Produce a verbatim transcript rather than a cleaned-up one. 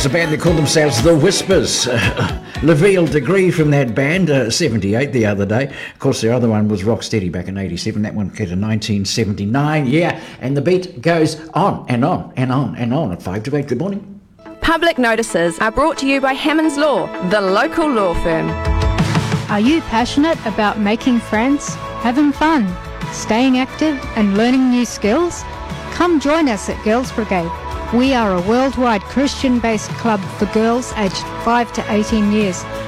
was a band that called themselves The Whispers. Uh, Leveille Degree from that band, uh, seventy-eight the other day. Of course, their other one was Rocksteady back in eighty-seven. That one came in nineteen seventy-nine. Yeah, and the beat goes on and on and on and on at five to eight. Good morning. Public notices are brought to you by Hammonds Law, the local law firm. Are you passionate about making friends, having fun, staying active and learning new skills? Come join us at Girls Brigade. We are a worldwide Christian-based club for girls aged five to eighteen years